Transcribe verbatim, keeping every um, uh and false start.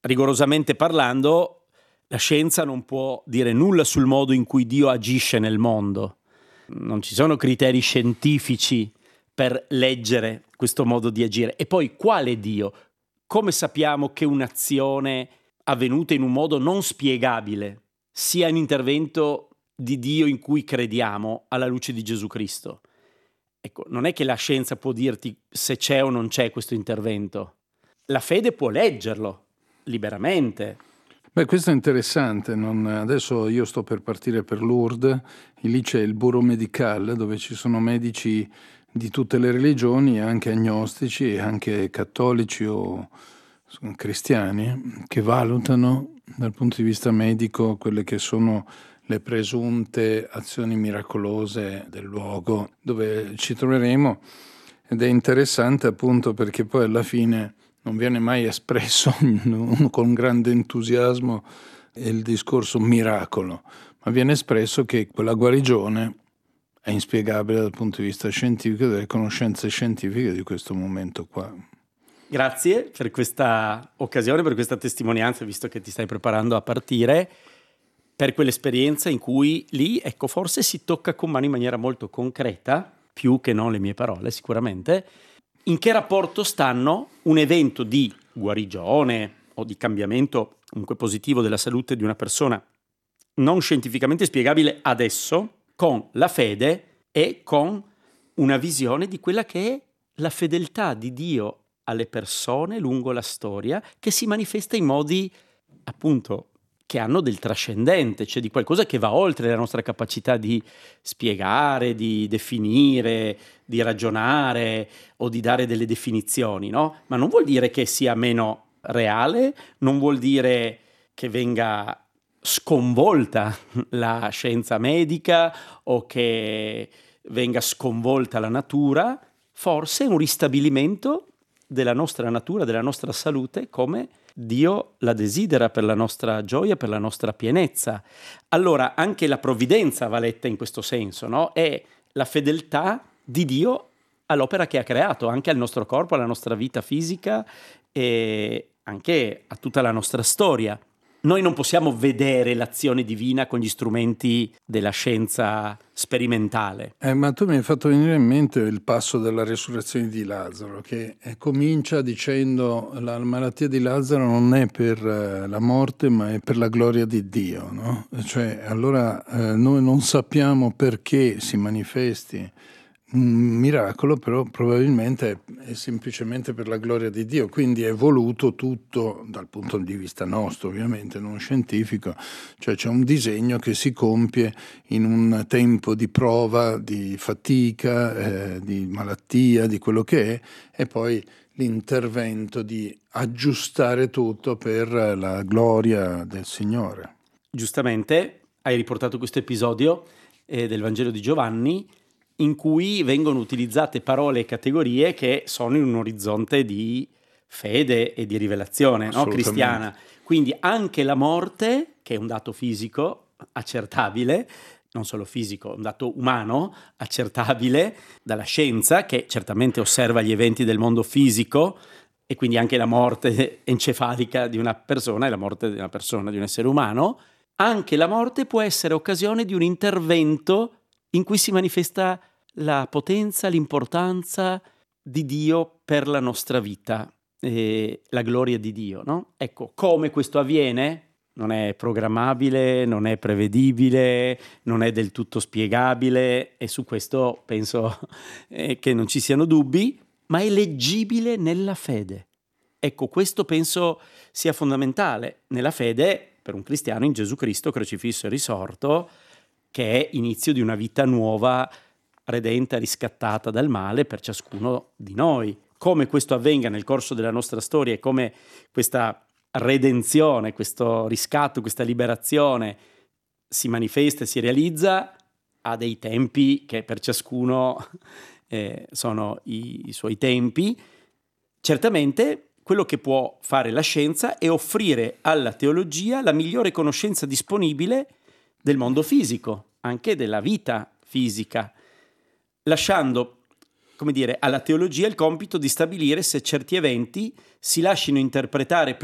rigorosamente parlando, la scienza non può dire nulla sul modo in cui Dio agisce nel mondo. Non ci sono criteri scientifici per leggere questo modo di agire. E poi, quale Dio? Come sappiamo che un'azione avvenuta in un modo non spiegabile sia un intervento di Dio in cui crediamo alla luce di Gesù Cristo? Ecco, non è che la scienza può dirti se c'è o non c'è questo intervento. La fede può leggerlo liberamente. Beh, questo è interessante. Non... Adesso io sto per partire per Lourdes, e lì c'è il Bureau Médical, dove ci sono medici di tutte le religioni, anche agnostici, anche cattolici o cristiani, che valutano dal punto di vista medico quelle che sono le presunte azioni miracolose del luogo dove ci troveremo. Ed è interessante appunto perché poi alla fine non viene mai espresso con grande entusiasmo il discorso miracolo, ma viene espresso che quella guarigione è inspiegabile dal punto di vista scientifico, delle conoscenze scientifiche di questo momento qua. Grazie per questa occasione, per questa testimonianza, visto che ti stai preparando a partire, per quell'esperienza in cui lì, ecco, forse si tocca con mano in maniera molto concreta, più che non le mie parole sicuramente, in che rapporto stanno un evento di guarigione o di cambiamento comunque positivo della salute di una persona non scientificamente spiegabile adesso, con la fede e con una visione di quella che è la fedeltà di Dio alle persone lungo la storia, che si manifesta in modi appunto che hanno del trascendente, cioè di qualcosa che va oltre la nostra capacità di spiegare, di definire, di ragionare o di dare delle definizioni, no? Ma non vuol dire che sia meno reale, non vuol dire che venga sconvolta la scienza medica o che venga sconvolta la natura. Forse è un ristabilimento della nostra natura, della nostra salute, come Dio la desidera per la nostra gioia, per la nostra pienezza. Allora anche la provvidenza va letta in questo senso, no? È la fedeltà di Dio all'opera che ha creato, anche al nostro corpo, alla nostra vita fisica e anche a tutta la nostra storia. Noi non possiamo vedere l'azione divina con gli strumenti della scienza sperimentale. Eh, ma tu mi hai fatto venire in mente il passo della resurrezione di Lazzaro, che eh, comincia dicendo la malattia di Lazzaro non è per eh, la morte, ma è per la gloria di Dio, no? Cioè, allora eh, noi non sappiamo perché si manifesti un miracolo, però probabilmente è semplicemente per la gloria di Dio, quindi è voluto tutto dal punto di vista nostro, ovviamente non scientifico, cioè c'è un disegno che si compie in un tempo di prova, di fatica, eh, di malattia, di quello che è, e poi l'intervento di aggiustare tutto per la gloria del Signore. Giustamente hai riportato questo episodio eh, del Vangelo di Giovanni, in cui vengono utilizzate parole e categorie che sono in un orizzonte di fede e di rivelazione, no? Cristiana. Quindi anche la morte, che è un dato fisico accertabile, non solo fisico, un dato umano accertabile dalla scienza, che certamente osserva gli eventi del mondo fisico, e quindi anche la morte encefalica di una persona è la morte di una persona, di un essere umano. Anche la morte può essere occasione di un intervento in cui si manifesta la potenza, l'importanza di Dio per la nostra vita, e la gloria di Dio, no? Ecco, come questo avviene non è programmabile, non è prevedibile, non è del tutto spiegabile, e su questo penso eh, che non ci siano dubbi, ma è leggibile nella fede. Ecco, questo penso sia fondamentale nella fede per un cristiano in Gesù Cristo crocifisso e risorto, che è inizio di una vita nuova, redenta, riscattata dal male per ciascuno di noi. Come questo avvenga nel corso della nostra storia e come questa redenzione, questo riscatto, questa liberazione si manifesta e si realizza, ha dei tempi che per ciascuno eh, sono i, i suoi tempi. Certamente quello che può fare la scienza è offrire alla teologia la migliore conoscenza disponibile del mondo fisico, anche della vita fisica, lasciando, come dire, alla teologia il compito di stabilire se certi eventi si lasciano interpretare